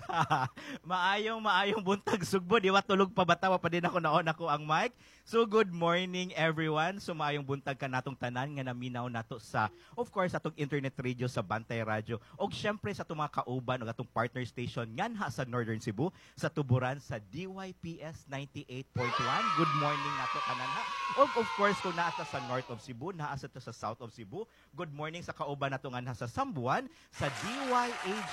Maayong buntag sugbo, di wa tulog pa batawa pa din ako naon ako ang mic. So good morning everyone. So maayong buntag ka natong tanan nga naminaw nato sa of course atong internet radio sa Bantay Radio. Og syempre sa atong mga kauban og atong partner station nganha sa Northern Cebu sa tuburan sa DYPS 98.1. Good morning nato kanan ha. Og of course kung naa ta sa North of Cebu, naa sa South of Cebu. Good morning sa kauban nato nganha sa Sambuan sa DYAG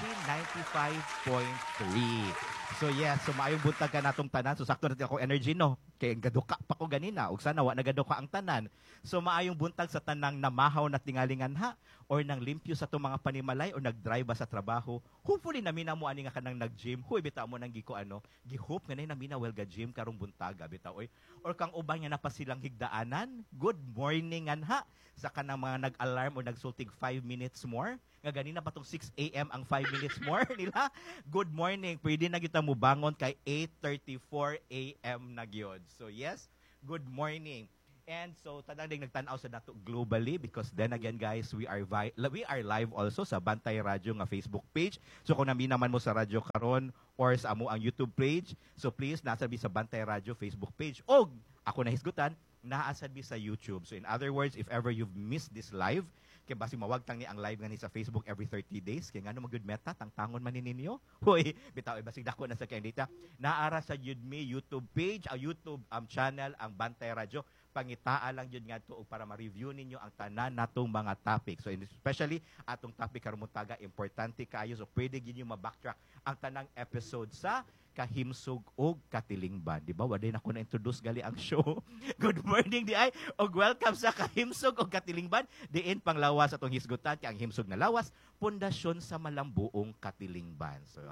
95.3. So yes, so maayong buntag ka natong tanan. So sakto natin ako energy no. Kay gaduka pa ko ganina ug sana wa nagaduka ang tanan. So maayong buntag sa tanang namahaw na tingalingan ha or nang limpyo sa itong mga panimalay or nag-drive ba sa trabaho. Hopefully namina mo ani nga kanang nag-gym. Huy bitaw mo nang gihope nga namina well ga gym karong buntaga bitaw oy. Or kang uban nga napasilang higdaanan. Good morning ha sa kanang mga nag-alarm o nagsultig 5 minutes more. Nga ganina pa tong 6 a.m. ang 5 minutes more nila. Good morning. Pwede na kita mo bangon kay 8:34 a.m. na gyud. So yes, good morning. And so tanang ding nagtan-aw sa nato globally because then again guys, we are live also sa Bantay Radio nga Facebook page. So kung nami naman mo sa Radyo Karon or sa amo ang YouTube page, so please nasa bi sa Bantay Radio Facebook page. Og ako nahisgutan, naasad bi sa YouTube. So in other words, if ever you've missed this live, kaya basi mawagtang ni ang live nga ni sa Facebook every 30 days. Kaya nga no mag-good meta, tangtangon man ninyo. Hoy, bitaw, basig dako na sa kaya dita. Naara sa Udme YouTube page, ang YouTube channel, ang Bantay Radio. Pangitaa lang yun nga to para ma-review ninyo ang tanan natong mga topic. So especially atong topic karong taga importante kaayo so pwede ginyo ma-backtrack ang tanang episode sa Kahimsog og Katilingban. Di ba? Waday na ko na-introduce gali ang show. Good morning di ay og welcome sa Kahimsog og Katilingban. Diin panglawas atong hisgutan kay ang himsog na lawas, pundasyon sa malambuong Katilingban. So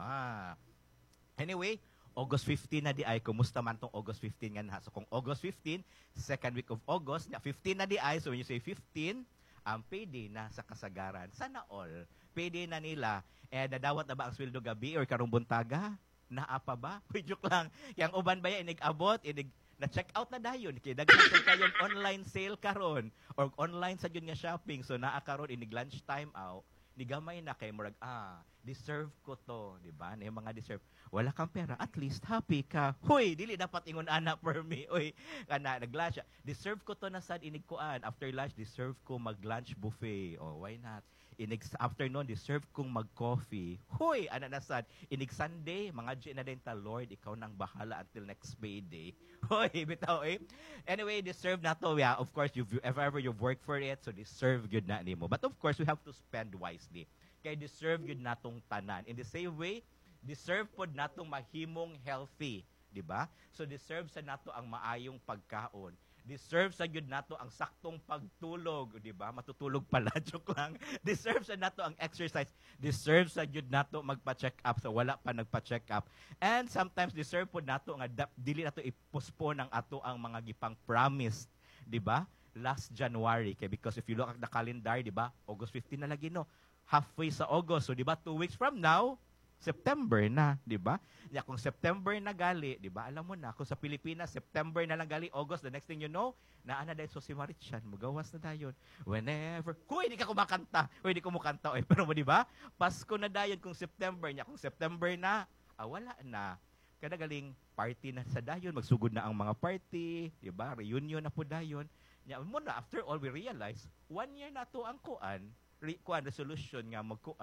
anyway, August 15 na di ay, kumusta man tong August 15 nga na. So kung August 15, second week of August, 15 na di ay, so when you say 15, payday na sa kasagaran. Sana all, payday na nila. Nadawat na ba ang sweldo gabi or karong buntaga? Naapa ba? Joke lang. Yang uban ba yan, inig-abot, na-check out na dayon. Kaya dagdag kayong online sale karon or online sa yun nga shopping. So naa karon inig lunch time out. Nigamay na kay murag deserve ko to, di ba? Yung mga deserve. Wala kang pera, at least happy ka. Hoy, dili dapat ingon ana for me. Oy, kana nag-lunch. Deserve ko to na sad inig kuan. After lunch, deserve ko mag-lunch buffet. Oh, why not? Inig afternoon, deserve kong mag-coffee. Hoy, ana na sad. Inig Sunday, mga G na din ta, Lord, ikaw nang bahala until next payday. Hoy, bitaw eh. Anyway, deserve na to. Yeah, of course, if ever you've worked for it, so deserve good na nimo. But of course, we have to spend wisely. Kay deserve yun natong tanan. In the same way, deserve pod natong mahimong healthy, di ba? So deserve sa nato ang maayong pagkaon. Deserve sa gyud nato ang saktong pagtulog, di ba? Matutulog pala, joke lang. Deserve sa nato ang exercise. Deserve sa gyud nato magpa-check up sa wala pa nagpa-check up. And sometimes deserve pod nato nga dili nato i-postpone ang ato ang mga gipang promise, di ba? Last January kay because if you look at the calendar, di ba? August 15 na lagi no. Halfway sa August. So, di ba, 2 weeks from now, September na, di ba? Ya, kung September na gali, di ba, alam mo na, kung sa Pilipinas, September na lang gali, August, the next thing you know, naana dahil so si Maritchan, magawas na dayon. Whenever, huy, di ka kumakanta. Huy, di ko mukanta. Eh, pero mo, di ba? Pasko na dayon kung September niya. Kung September na, wala na. Kada galing party na sa dayon, magsugod na ang mga party, di ba? Reunion na po dayon. Ya, muna, after all, we realize, 1 year na to ang kuan, resolution nga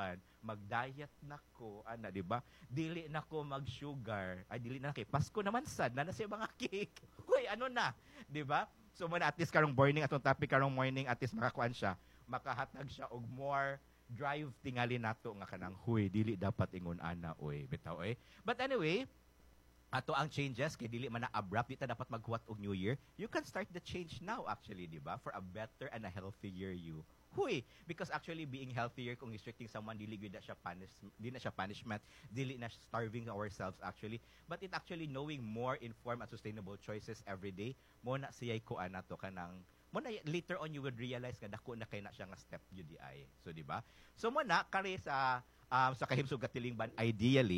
mag-diet na ko, ana, di ba? Dili na ko mag-sugar. Ay, dili na kay Pasko naman sad, na siya mga cake. Hoy, ano na, di ba? So, muna at least karong morning, atong topic karong morning, at least makakuan siya, makahatag siya og more drive tingali nato nga kanang, huy, dili dapat ingon ana, oy, bitaw, oy. But anyway, ato ang changes, kay dili man na abrupt, di ta dapat maghuwat og New Year. You can start the change now, actually, di ba? For a better and a healthier you. Huy, because actually being healthier kung restricting someone dili gyud na siya punishment, dili na starving ourselves actually, but it actually knowing more informed and sustainable choices every day mo na siyay kuan nato kanang mo na later on you would realize nga dako na kay na siya nga step gyud di ay. So di ba? So mo na kare sa Kahimsog Katilingban ideally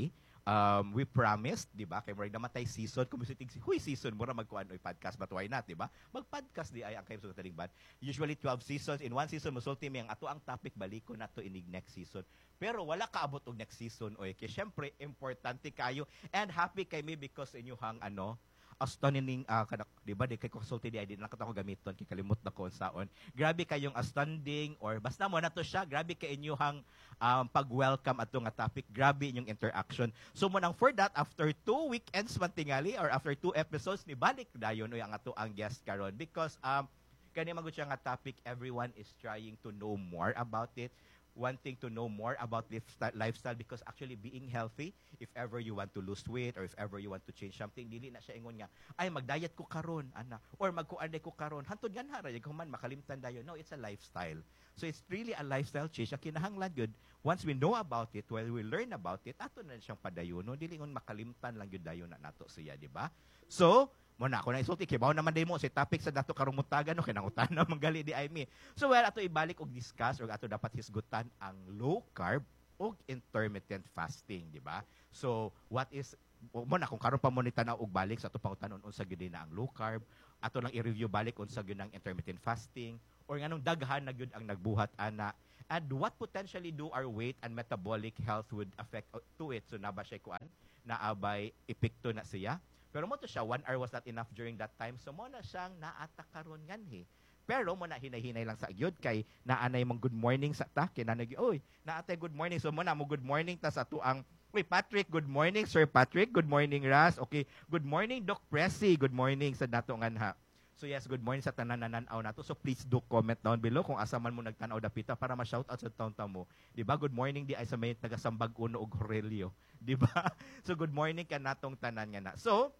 we promised, di ba? Kay murag namatay season, kung musitig si huy season mo ra magkuan oy podcast but why not, di ba? Mag-podcast di ay ang kayo sa talingban. Usually 12 seasons, in one season musulti mi ang ato ang topic baliko nato inig next season. Pero wala kaabot og next season oy. Kay syempre importante kayo and happy kay me because inyuhang outstanding di ba di kay consulti di ID na ko gamiton kay kalimot na ko saon. Grabe kayong outstanding or basta mo na to siya, grabe kay inyuhang pag-welcome ato nga topic, grabe inyong interaction. So mo nang for that after 2 weekends man tingali or after 2 episodes ni balik dayon oy ang ato ang guest karon because kani magud siya nga topic, everyone is trying to know more about it, wanting to know more about lifestyle because actually being healthy, if ever you want to lose weight or if ever you want to change something, dili na siya ingon nga, ay mag-diet ko karon ana or magkuanday ko karon hantod ganha ra human makalimtan dayon. No, it's a lifestyle. So it's really a lifestyle change. Ang kinahanglan gyud once we know about it, while we learn about it, ato na siyang padayon, no, dili ngon makalimtan lang gyud dayon na nato siya, di ba? So muna ako na isulti kay bawo naman mo si topic sa dato karong mutagan no kinangutan na manggali di ay mi. So well ato ibalik og discuss or ato dapat hisgutan ang low carb og intermittent fasting, di ba? So what is muna kung karon pa mo ni tanaw og balik sa ato pangutanon unsa gyud na ang low carb, ato lang i-review balik unsa gyud ang intermittent fasting or nganong daghan na gyud ang nagbuhat ana and what potentially do our weight and metabolic health would affect to it. So naba siya kuan naabay epekto na siya. Pero mo to siya, 1 hour was not enough during that time. So mo na siyang naata karon nganhi. Pero mo na hinay-hinay lang sa gyud kay naanay mong good morning sa ta kinanag oy, naatay good morning. So mo na mo good morning ta sa tuang oy Patrick, good morning Sir Patrick, good morning Ras. Okay, good morning Doc Pressy, good morning sa nato nganha. So yes, good morning sa tanan nananaw nato. So please do comment down below kung asa man mo nagtan-aw dapita para ma-shout out sa taon-taon mo. Di ba? Good morning di ay sa may taga-Sambag Uno ug Aurelio. Di ba? So good morning ka natong tanan nga na. So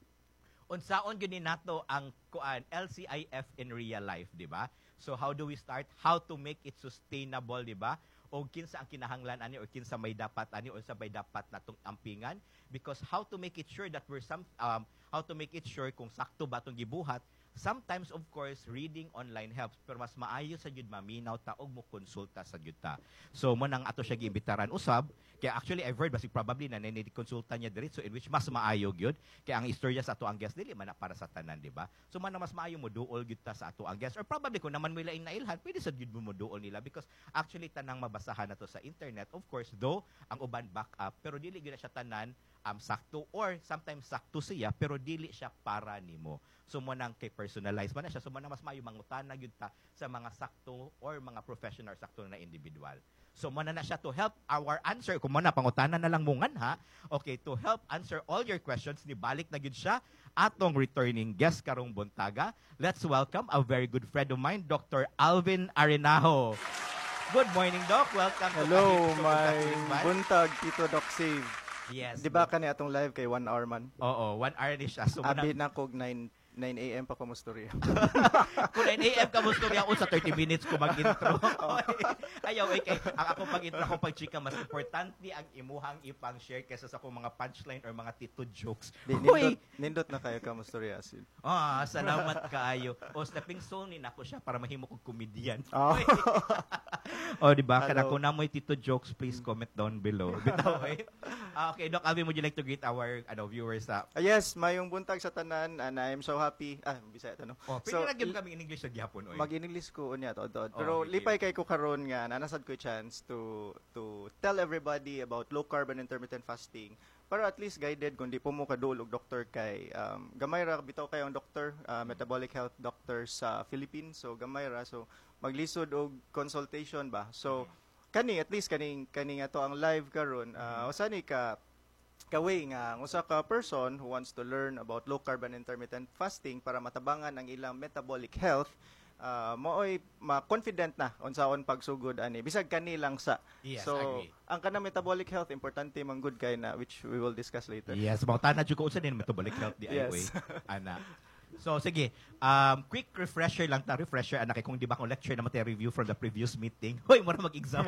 unsaon gyud ni nato ang kuan LCIF in real life, di ba? So how do we start? How to make it sustainable, di ba? O kinsa ang kinahanglan ani or kinsa may dapat ani o sa may dapat natong ampingan because how to make it sure that how to make it sure kung sakto ba tong gibuhat. Sometimes, of course, reading online helps, pero mas maayo sa jud maminaw ta og mo konsulta sa jud ta. So mo nang ato siya giimbitaran usab, kaya actually I've heard basig probably na konsulta niya diretso in which mas maayo gyud kaya ang istorya sa ato ang guest dili man na para sa tanan, di ba? So man na mas maayo mo duol gyud ta sa ato ang guest or probably kung naman mo lain na ilhan, pwede sa jud mo duol nila because actually tanang mabasahan nato sa internet, of course, though ang uban back up, pero dili gyud na siya tanan sakto or sometimes sakto siya pero dili siya para nimo. So mo nang kay personalize man na siya. So mo na mas maayo mangutana gyud ta sa mga sakto or mga professional sakto na individual. So mo na siya to help our answer kung mo na pangutana na lang mungan ha. Okay, to help answer all your questions ni balik na gyud siya atong returning guest karong buntaga. Let's welcome a very good friend of mine, Dr. Alvin Arenaho. Good morning, Doc. Welcome Hello, my buntag Tito Doc Save. Yes. Di ba kani atong live kay 1 hour man? Oo, 1 hour ni siya. So, abi na kog 9 AM pa ko mustorya. Kung 9 AM ka mustorya ako sa 30 minutes ko mag-intro. Ayaw, kay ang ako pag-intro akong pag-chika, mas importante ang imuhang ipang-share kaysa sa akong mga punchline or mga tito jokes. Nindot na kayo ka mustorya asin. Salamat kaayo. Stepping stone ni nako siya para mahimo kog comedian. Di ba? Kana kung namoy tito jokes, please comment down below. Bitaw, okay, Doc Alvin, would you like to greet our viewers? Yes, mayong buntag sa tanan and I'm so happy. Bisaya ta no. Pwede lagyan kami in English sa gihapon. Mag-English ko unya to. Pero lipay kay ko karon nga nanasad ko chance to tell everybody about low carb and intermittent fasting. Para at least guided kung di po mo kadul og doktor kay gamay ra bitaw kay ang doktor, metabolic health doctor sa Philippines. So gamay ra so maglisod og consultation ba. So kani at least kaning ato ang live karon usani ka kaway nga usa ka person who wants to learn about low carb and intermittent fasting para matabangan ang ilang metabolic health, maoy ma-confident na unsaon pagsugod ani bisag kani lang sa. Yes, so agree. ang kana metabolic health importante man good kay na which we will discuss later. Yes, mao tana jud ko unsa din metabolic health di ay way. Ana. So, sige. Quick refresher lang ta. Refresher, anak, kung di ba kung lecture naman tayo review from the previous meeting. Hoy, mo na mag-exam.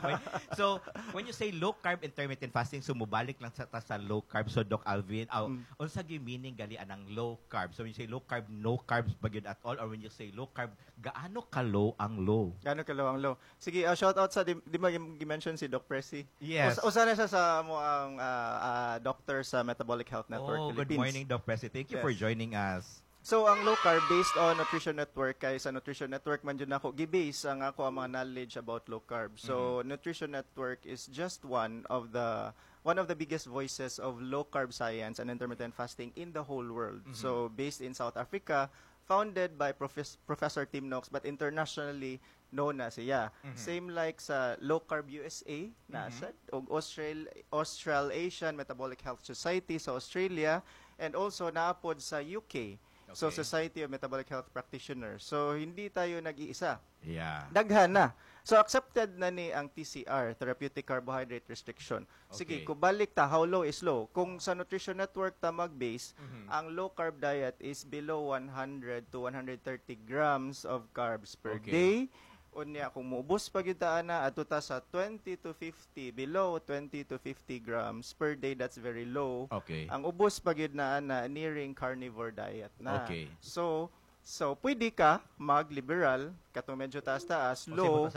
So, when you say low-carb intermittent fasting, so mubalik lang sa low-carb. So, Doc Alvin, unsa gyud meaning gali anang low-carb? So, when you say low-carb, no carbs ba gyud at all? Or when you say low-carb, gaano ka-low ang low? Gaano ka low ang low? Sige, shout out sa, di ba gi-mention si Doc Presi? Yes. Usa na siya sa mo ang doctor sa Metabolic Health Network Good Philippines. morning, Doc Presi. Thank you for joining us. So, ang low carb based on Nutrition Network, kay sa Nutrition Network man dyan ako, gibase ang ako ang mga knowledge about low carb. So, Nutrition Network is just one of the biggest voices of low carb science and intermittent fasting in the whole world. So, based in South Africa, founded by Professor Tim Noakes, but internationally known na siya. Same like sa Low Carb USA, nasa, o Australasian Metabolic Health Society sa Australia, and also naapod sa UK. So, Society of Metabolic Health Practitioners. So, hindi tayo nag-iisa. Yeah. Daghan na. So, accepted na ni ang TCR, Therapeutic Carbohydrate Restriction. Sige, kung balik ta, how low is low? Kung sa Nutrition Network ta mag-base, ang low-carb diet is below 100 to 130 grams of carbs per day. Unya, kung muubos pag yutaan na, ato ta sa 20 to 50, below 20 to 50 grams per day, that's very low. Ang ubos pag yun na nearing carnivore diet na. So, pwede ka mag-liberal, katong medyo taas-taas, low,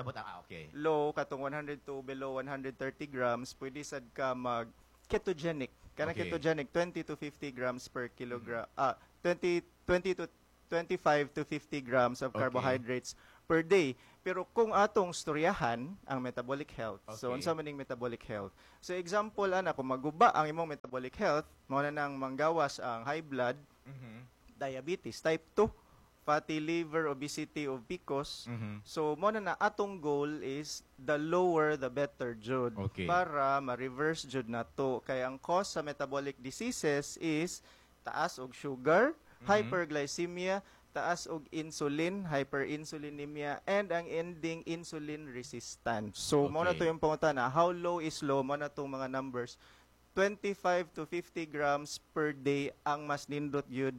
katong 100 to below 130 grams, pwede sad ka mag-ketogenic. Kana ketogenic, 20 to 50 grams per kilogram, 20 to 25 to 50 grams of carbohydrates per day. Pero kung atong storyahan ang metabolic health, so unsa maning metabolic health? So example ana, kung maguba ang imong metabolic health, mao na nang manggawas ang high blood, diabetes type 2, fatty liver, obesity o PCOS. So mao na atong goal is the lower the better jud, para ma-reverse jud nato kay ang cause sa metabolic diseases is taas og sugar, hyperglycemia, taas og insulin, hyperinsulinemia, and ang ending insulin resistance. So, mao na to yung pangutana, how low is low? Mao na tong mga numbers. 25 to 50 grams per day ang mas nindot yun.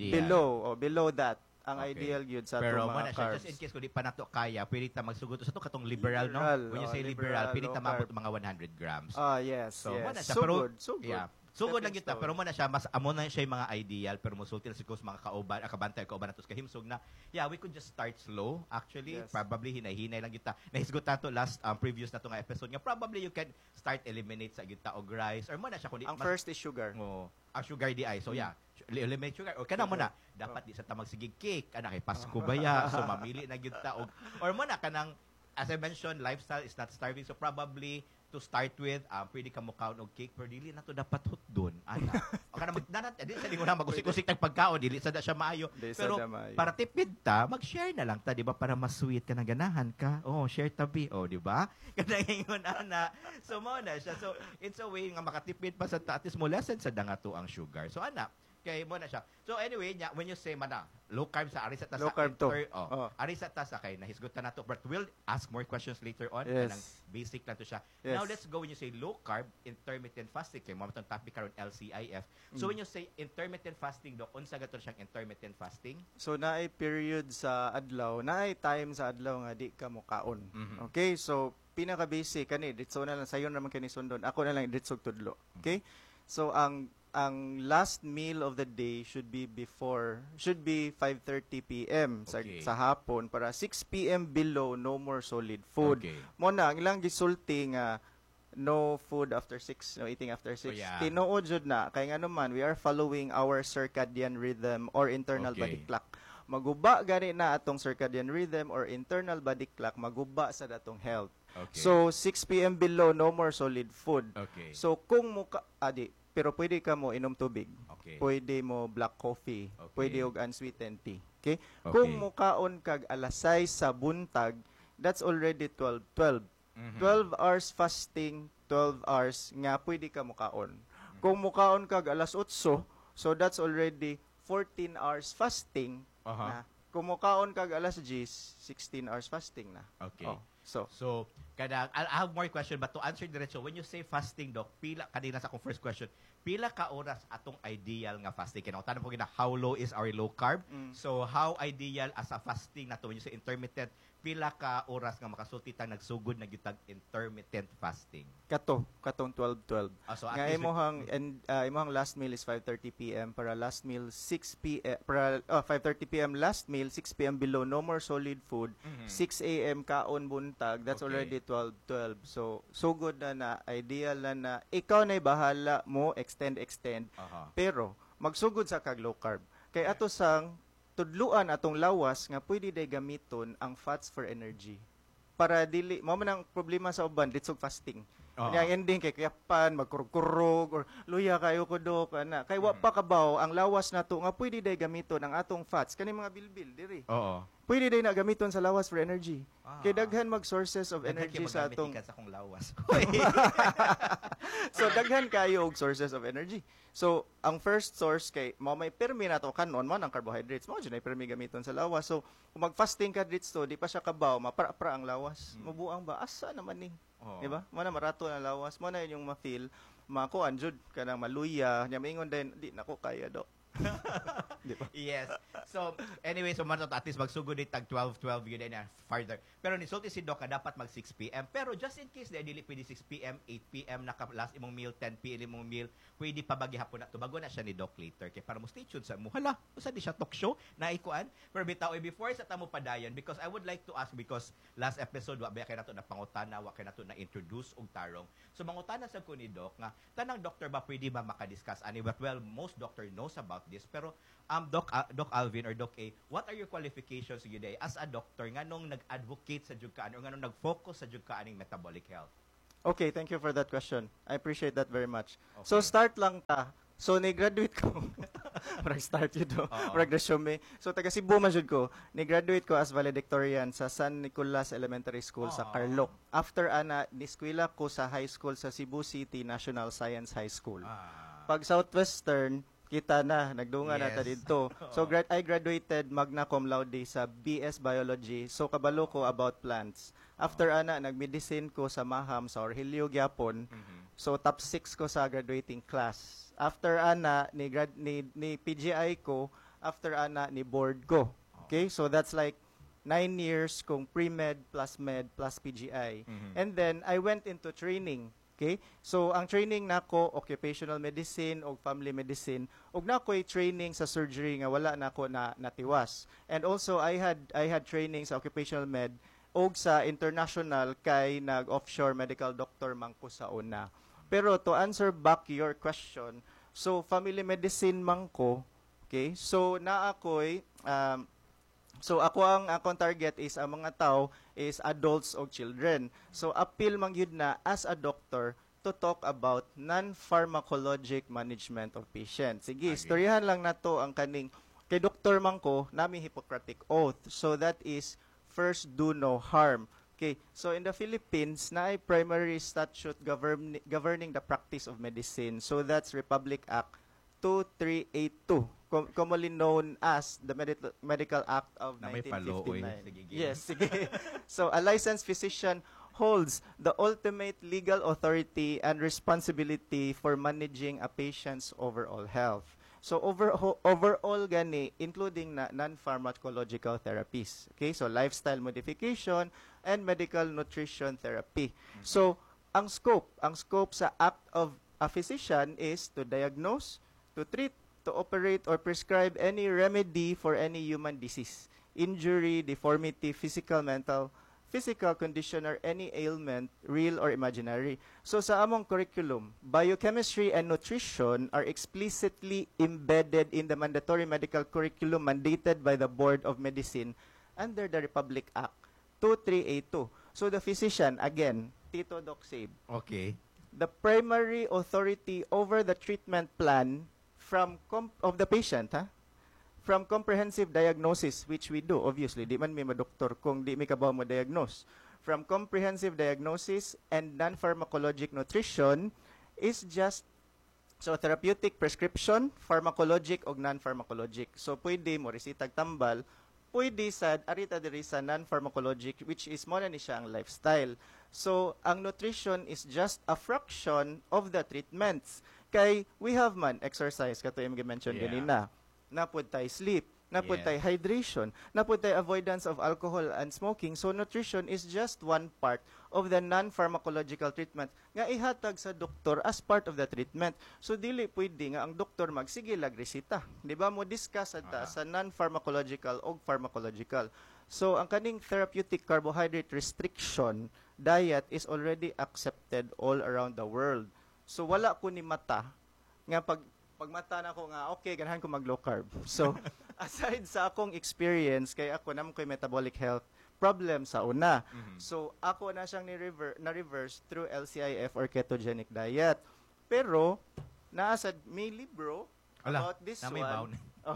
Below that. Ang ideal yun sa pero mga carbs. Just in case kung di pa nato kaya, pwede ta magsugot sa to katong liberal, no? When you say liberal, pwede ta mabot mga 100 grams. Yes. So, So good. Yeah. Sugod lang kita, pero mo na siya, mas amo na siya yung mga ideal, pero musulti na siguro mga kauban, kabantay, kauban natos kahimsog na, we could just start slow, actually. Probably hinay-hinay lang kita. Nahisgot na to last previous na to nga episode nga, probably you can start eliminate sa kita og rice, or mo na siya. Ang first is sugar. Ang sugar di ay. So eliminate sugar. O kana mo na, dapat di sa tamag sigig cake, kay Pasko baya, so mamili na kita. Or mo na, kanang, as I mentioned, lifestyle is not starving, so probably, to start with, pwede ka mo kaon og cake, pero dili na to dapat hot doon. Ana. O kana magdanat, di sa lingon na mag-usik-usik tag pagkaon, dili sa da siya maayo. Pero para tipid ta, mag-share na lang ta, di ba? Para mas sweet ka na ganahan ka. Share tabi, di ba? Kada ingon ana. So mo na siya. So it's a way nga makatipid pa sa ta, at least mo lessen sa danga to ang sugar. So ana, kay mo na siya. So anyway, when you say mana, low carb sa ari sa ta, low carb to. Ari sa ta sa kay nahisgutan nato, but we'll ask more questions later on. Kanang basic lang to siya. Now let's go when you say low carb intermittent fasting, kay mo matong topic karon LCIF. So when you say intermittent fasting, do unsa gato siyang intermittent fasting? So naay period sa adlaw, naay time sa adlaw nga di ka mo kaon. Okay? So pinaka basic kani ditso na lang sayon naman kani sundon. Ako na lang ditso tudlo. Okay? So ang last meal of the day should be 5:30 p.m. sa hapon, para 6 p.m. below no more solid food. Mo na ang ilang gisulti nga no food after 6, no eating after 6. Tinuod jud na kay nga naman we are following our circadian rhythm or internal body clock. Maguba gani na atong circadian rhythm or internal body clock, maguba sa datong health. So 6 p.m. below no more solid food. So kung pero pwede ka mo inom tubig. Pwede mo black coffee. Pwede og unsweetened tea. Okay? Kung mukaon kag alas 6 sa buntag, that's already 12 hours fasting, 12 hours nga pwede ka mukaon. Kung mukaon kag alas 8, so that's already 14 hours fasting na. Kung mukaon kag alas 10, 16 hours fasting na. So I have more question, but to answer diretso, when you say fasting, Doc, pila, kanina sa akong first question, pila ka oras atong ideal nga fasting? Tanong po gina, how low is our low carb? So, how ideal as a fasting na to, when you say intermittent, pila ka oras nga makasulti tang nagsugod na gitag intermittent fasting? Katong 12-12. So Nga imohang last meal is 5:30 p.m. para last meal 6 p.m. para 5:30 p.m. last meal, 6 p.m. below, no more solid food. 6 a.m. kaon buntag, that's already 12-12. So good na ideal na ikaw na bahala mo extend. Pero magsugod sa kag low carb. Kay ato sang tudluan atong lawas nga pwede day gamiton ang fats for energy. Para dili mo man ang problema sa uban ditsog fasting. Ang ending kay kayapan, magkurog-kurog or luya kayo ko dok ana. Kay wa pa kabaw ang lawas nato nga pwede day gamiton ang atong fats kani mga bilbil diri. Pwede day na gamiton sa lawas for energy. Kay daghan mag sources of energy sa atong sa akong lawas. So daghan kayo og sources of energy. So ang first source kay may permi nato kanon man ang carbohydrates. Mao jud ay permi gamiton sa lawas. So kung mag-fasting ka dito, di pa siya kabaw, mapara-para ang lawas. Mabuang ba asa naman ni? Diba? Mo na marato na lawas, mo na yung ma-feel, makuan jud kanang maluya, nya maingon din di nako kaya do. Diba? Yes. So, anyway, so at least magsugod din tag 12-12 yun na farther. Pero nisulti si Doc dapat mag 6 p.m. Pero just in case, dili pwede 6 p.m., 8 p.m. last imong meal, 10 p.m. imong meal, pwede pabagi hapon na to. Bago na siya ni Doc later. Kaya para mo stay tuned sa mo. Hala, usa di siya talk show na ikuan. Pero bitaw, before sa tamo padayon, because I would like to ask, because last episode, wa kay nato na pangutana, wa kay nato na introduce og tarong. So, mangutana sa ko ni Doc, nga, tanang doctor ba pwede ba makadiscuss ani? But well, most doctor knows about this. Pero Doc Alvin or Doc A, what are your qualifications today as a doctor nga nung nag-advocate sa jugkaan or nga nung nag-focus sa jugkaaning metabolic health? Okay, thank you for that question. I appreciate that very much. Okay. So start lang ta. So ni-graduate ko. Parang start yun do. Parang resume. So taga Cebu man jud ko. Ni-graduate ko as valedictorian sa San Nicolas Elementary School sa Carloc. After ana, niskwela ko sa high school sa Cebu City National Science High School. Pag Southwestern, kita na, nagdunga na ta dito. So, I graduated magna cum laude sa BS Biology. So, kabalo ko about plants. After ana, nag-medicine ko sa Maham, sa Orhilio, Gyapon. So, top 6 ko sa graduating class. After ana, ni PGI ko. After ana, ni board ko. Okay? So, that's like 9 years kung pre-med plus med plus PGI. And then, I went into training. Okay? So, ang training nako occupational medicine o family medicine. Og nako'y training sa surgery nga wala nako na natiwas. And also, I had training sa occupational med og sa international kay nag-offshore medical doctor man ko sa una. Pero to answer back your question, so family medicine man ko, okay? So, so akong target is ang mga tao is adults o children. So appeal man yun na as a doctor to talk about non-pharmacologic management of patients. Sige, istoryahan lang nato ang kaning kay doktor man ko nami Hippocratic Oath. So that is first do no harm. Okay, so in the Philippines na ay primary statute governing the practice of medicine. So that's Republic Act 2382. Commonly known as the Medical Act of 1959. Yes, sige. So, a licensed physician holds the ultimate legal authority and responsibility for managing a patient's overall health. So, overall gani, including non-pharmacological therapies. Okay, so lifestyle modification and medical nutrition therapy. So, ang scope sa act of a physician is to diagnose, to treat, to operate or prescribe any remedy for any human disease, injury, deformity, physical condition, or any ailment, real or imaginary. So sa among curriculum, biochemistry and nutrition are explicitly embedded in the mandatory medical curriculum mandated by the Board of Medicine under the Republic Act 2382. So the physician, again, Tito Doc Sabe. Okay. The primary authority over the treatment plan of the patient, from comprehensive diagnosis, which we do, obviously, di man may madoktor kung di may kabaw mo diagnose. From comprehensive diagnosis and non-pharmacologic nutrition is just, so therapeutic prescription, pharmacologic o non-pharmacologic. So pwede mo resitag tambal, pwede sad arita diri sa non-pharmacologic, which is mo na ni siya ang lifestyle. So ang nutrition is just a fraction of the treatments. Kay we have man exercise kato yung mention ganina. Napud tay sleep, napud tay hydration, napud tay avoidance of alcohol and smoking. So nutrition is just one part of the non-pharmacological treatment nga ihatag sa doktor as part of the treatment. So dili pwede nga ang doktor magsige resita. Di ba mo discuss ata sa non-pharmacological o pharmacological. So ang kaning therapeutic carbohydrate restriction diet is already accepted all around the world. So wala ko ni mata nga pagmata na ko nga okay ganahan ko mag low carb. So aside sa akong experience kay ako nam ko'y metabolic health problem sa una. So ako na siyang na-reverse through LCIF or ketogenic diet. Pero naasad may libro about this one.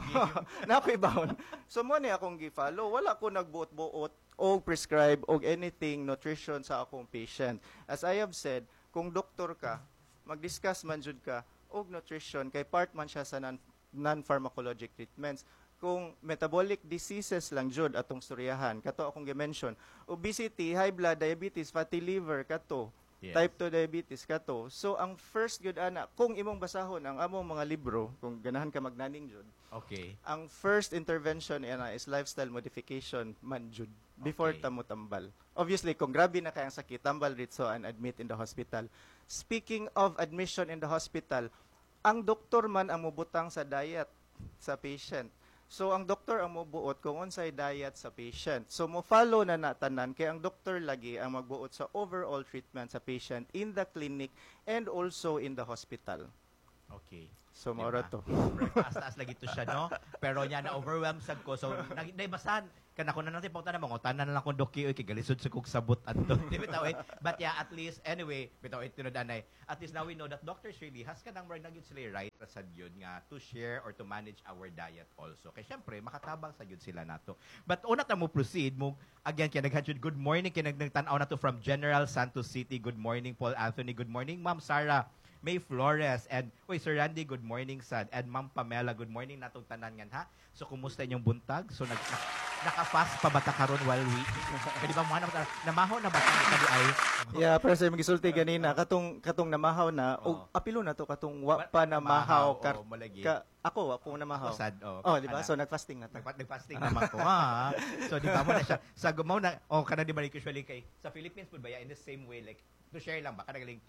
Nakoy bound. So mo ni akong gi-follow, wala ko nagbuot-buot o prescribe og anything nutrition sa akong patient. As I have said, kung doktor ka, mag-discuss man jud ka og nutrition kay part man siya sa non-pharmacologic treatments. Kung metabolic diseases lang jud atong storyahan, kato akong gi-mention, obesity, high blood, diabetes, fatty liver kato, type 2 diabetes kato. So ang first good ana, kung imong basahon ang among mga libro, kung ganahan ka magnaning jud. Okay. Ang first intervention ana is lifestyle modification man jud before tamo tambal. Obviously, kung grabe na kayang sakit, tambal ritso and admit in the hospital. Speaking of admission in the hospital, ang doktor man ang mubutang sa diet sa patient. So ang doktor ang mobuot kung unsay diet sa patient. So mo follow na natanan kay ang doktor lagi ang magbuot sa overall treatment sa patient in the clinic and also in the hospital. Okay. So maura to. Taas-taas lagi to siya, no? Pero niya na-overwhelm sad ko. So naibasan kana ko na natin pauta na mga tanan na lang kung doki oy kay galisod sa kog sabot adto. Di bitaw eh. But yeah, at least anyway, bitaw it tinudanay. At least now we know that doctors really has kanang more na gyud sila right sad yun nga to share or to manage our diet also. Kay syempre makatabang sa gyud sila nato. But una ta mo proceed mo again kay naghanjud good morning kay nagtan-aw nato from General Santos City. Good morning Paul Anthony. Good morning Ma'am Sarah. May Flores and Sir Randy, good morning sad. And Ma'am Pamela, good morning natong tanan ngan ha. So kumusta inyong buntag? So naka-fast pa bata karon while we Pwede ba mo namahaw na ba kadi ay? Yeah, pero sa magisulti ganina katong namahaw na og apilo na to katong wa pa namahaw ako wa ko namahaw. Sad, di ba? So nagfasting na ta. Nagfasting naman ko ha. So di ba mo na siya sa gumaw na kana di ba usually kay sa Philippines pud ba in the same way like to share lang ba kadagaling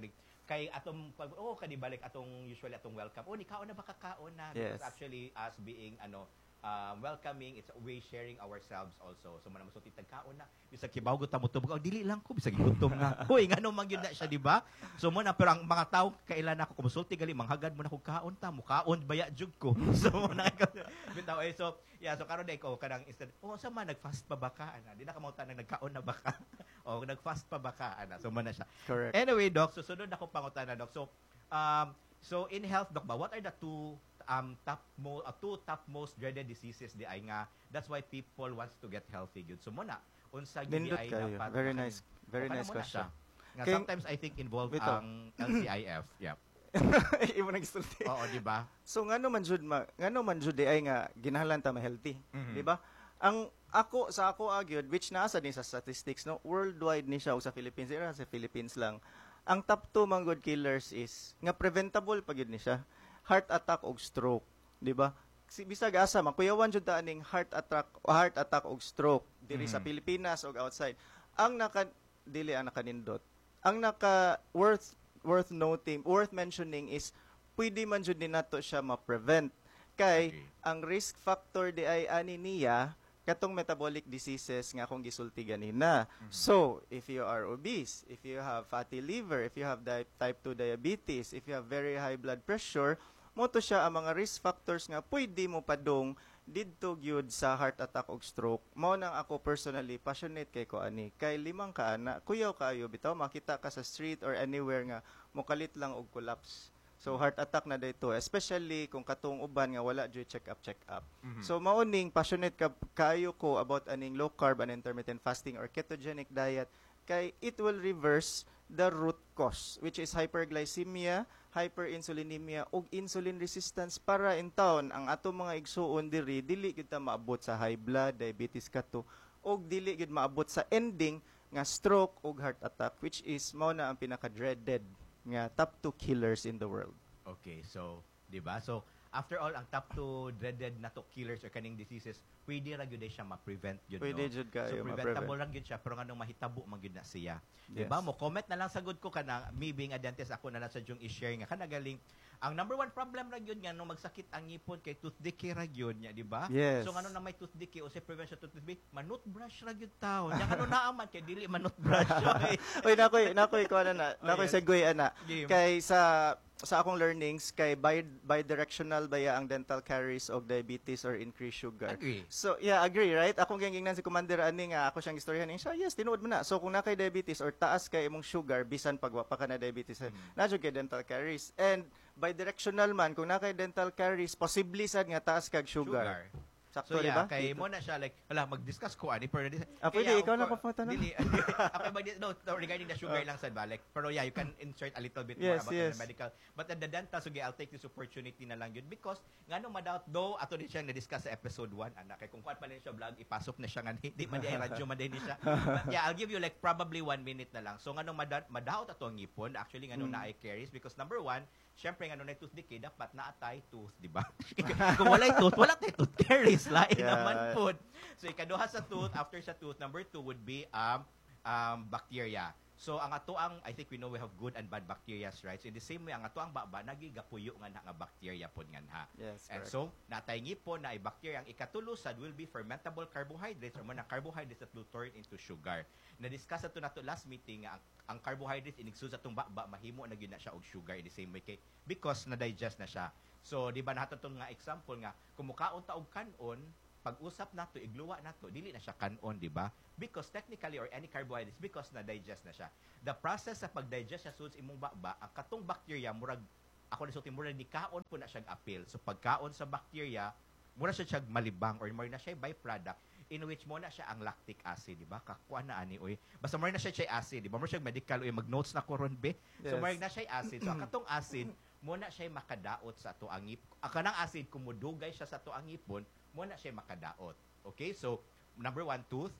kay atong kadibalik atong usually atong welcome. Ni kaon na ba kakaon na? Yes. Because actually us being welcoming, it's a way sharing ourselves also. So man masulti tagkaon na. Bisag kibaw guta mo tubog, dili lang ko bisag gutom nga. Hoy ngano man gyud na siya, di ba? So mo na pero ang mga tao kailan ako kumusulti gali manghagad mo na kog kaon ta, mukaon baya jud ko. So mo na bitaw so yeah, so karon day ko kanang instead sa man nag-fast pa ba ka ana? Di na ka mautan nagkaon na ba ka? Nag-fast pa ba ka ana? So man na siya. Correct. Anyway, doc, so sunod ako pangutana, doc. So in health, doc ba, what are the two top most dreaded diseases di ay nga that's why people wants to get healthy good. So muna unsa gyud di ay nga very nice question. Nga sometimes I think involved ang LCIF. Yep. Imo nagsulti. Oo, di ba? So ngano man jud di ay nga ginahanglan ta ma-healthy, di ba? Ang sa ako agyod which naasa ni sa statistics no worldwide ni siya o sa Philippines sa Philippines lang. Ang top 2 mga good killers is nga preventable pa gyud ni siya. Heart attack og stroke, di ba? Bisag asa makuyawan jud ta aning heart attack og stroke diri sa Pilipinas og outside. Ang nakanindot. Ang worth mentioning is pwede man jud ni nato siya ma-prevent kay ang risk factor di ay ani niya katong metabolic diseases nga akong gisulti ganina. So, if you are obese, if you have fatty liver, if you have type 2 diabetes, if you have very high blood pressure, mo to siya ang mga risk factors nga pwede mo padong didto gyud sa heart attack og stroke. Mao nang ako personally passionate kay ko ani. Kay 5 ka ana, kuyaw kayo bitaw makita ka sa street or anywhere nga mokalit lang og collapse. So heart attack na dito, especially kung katong uban nga wala jud check up. So mauning passionate kayo ko about aning low carb and intermittent fasting or ketogenic diet kay it will reverse the root cause, which is hyperglycemia, hyperinsulinemia, ug insulin resistance para in town ang ato mga igsuon dili kita maabot sa high blood, diabetes kato, ug dili gid maabot sa ending nga stroke ug heart attack, which is mao na ang pinaka-dreaded nga top 2 killers in the world. Okay, so, di ba? So, after all, ang top 2 dreaded na to killers or kaning diseases, pwede ra gyud siya ma-prevent yun, Pwede no? jud kayo So, preventable ra gyud siya, pero nganong mahitabo man gyud na siya. Di ba? Mo comment na lang sagud ko kanang me being a dentist, ako na lang sa yung i-share nga kanagaling. Ang number 1 problem ra gyud nga nung magsakit ang ngipon kay tooth decay ra gyud nya, di ba? Yes. So ngano na may tooth decay o sa prevention tooth decay, manut brush ra gyud taon. Nya kano naaman kay dili manut brush. Okay? Oy, nakoy ko na. Nakoy yes. segue ana. Game. Kay sa akong learnings kay bidirectional baya ang dental caries of diabetes or increased sugar. Agree. So, yeah, agree, right? Akong gingnan si Commander ani nga ako siyang istoryahan siya. Yes, tinuod mo na. So, kung na kay diabetes or taas kay imong sugar bisan pagwa pa ka na diabetes, na jud kay dental caries. And bidirectional man kung na kay dental caries, possibly sad nga taas kag sugar. Sakto, So di ba? kay mo na siya like, hala, mag-discuss ko ani pero pwede, ikaw na papunta na. Dili. Ako no, regarding the sugar lang sad ba like, pero yeah, you can insert a little bit more about the medical. But at the dental, sige, I'll take this opportunity na lang yun because ngano ma-doubt though ato din siyang na-discuss sa episode 1 anak kay kung kuan pa rin siya vlog ipasok na siya nga di man di radyo man din siya. But yeah, I'll give you like probably 1 minute na lang. So ngano ma-doubt ato ang ngipon actually ngano na eye caries because number 1, syempre nga nung tooth decay, dapat naatay tooth, di ba? Kung wala'y tooth, wala tayo tooth caries. Lain naman po. So, ikaduha sa tooth, after sa tooth, number 2 would be bacteria. So, ang ato I think we know we have good and bad bacteria, right? So, in the same way, ang ato ang baba, nagigapuyo nga nga bacteria po nga ha. Yes, and so, natay ngipon na ay bacteria. Ang ikatulusad will be fermentable carbohydrates or mga carbohydrates that will turn into sugar. Na-discuss ato nato last meeting nga ang carbohydrates inigsud sa atong baba mahimo na gyud na siya og sugar in the same way kay because na-digest na siya. So, di ba nato nga example nga kumukaon ta og kanon, pag-usap nato igluwa nato dili na siya kanon, di ba? Because technically or any carbohydrates because na-digest na siya. The process sa pag-digest sa suds imong baba, ang katong bacteria murag ako ni sulti murag ni kaon po na siyang appeal. So pagkaon sa bacteria, mura siya malibang or more na siya byproduct in which mo na siya ang lactic acid, di ba? Kakuha na ani oy. Basta more na siya acid, di ba? More siya medical oy mag-notes na ko ron be. So more na siya acid. So ang katong acid mo na siya makadaot sa ato ang ngipon. Ang kanang acid kumudugay siya sa ato ang ngipon, mo na siya makadaot. Okay? So number 1 tooth,